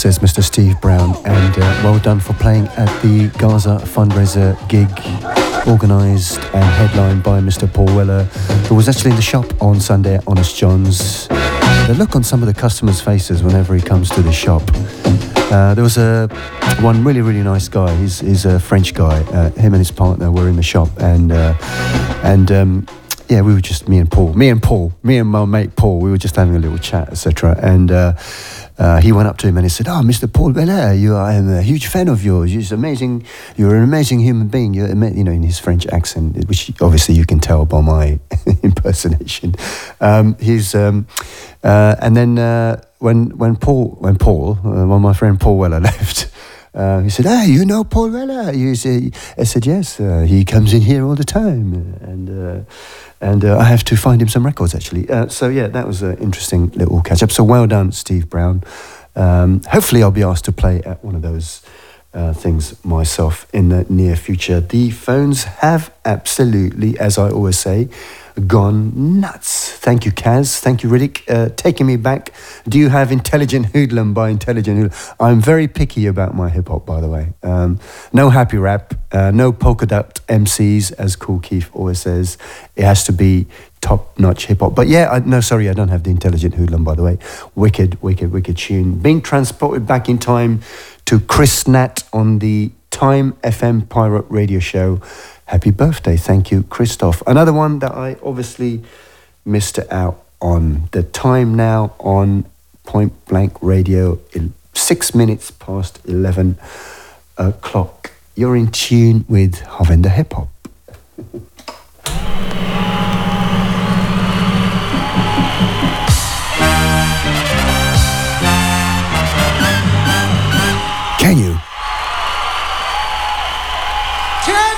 says Mr. Steve Brown, and well done for playing at the Gaza fundraiser gig, organised and headlined by Mr. Paul Weller, who was actually in the shop on Sunday at Honest John's. The look on some of the customers' faces whenever he comes to the shop. There was one really nice guy. He's a French guy. Him and his partner were in the shop, and yeah, we were just me and my mate Paul. We were just having a little chat, etc. And he went up to him and he said, "Oh, Mr. Paul Weller, I am a huge fan of yours. You're amazing. You're an amazing human being." In his French accent, which obviously you can tell by my impersonation. And then when my friend Paul Weller left. He said, "Hey, you know Paul Weller?" I said, "Yes, he comes in here all the time, and I have to find him some records, actually." So yeah, that was an interesting little catch-up. So well done, Steve Brown. Hopefully I'll be asked to play at one of those things myself in the near future. The phones have absolutely, as I always say, gone nuts. Thank you, Kaz. Thank you, Riddick. Taking me back. Do you have Intelligent Hoodlum by Intelligent Hoodlum? I'm very picky about my hip-hop, by the way. No happy rap, no polka dot MCs, as Kool Keith always says. It has to be top-notch hip-hop. But yeah, I don't have the Intelligent Hoodlum, by the way. Wicked tune. Being transported back in time to Chris Nat on the Time FM Pirate Radio Show. Happy birthday. Thank you, Christoph. Another one that I obviously missed out on. The time now on Point Blank Radio, 6 minutes past 11 o'clock. You're in tune with Havenda Hip Hop. Can you?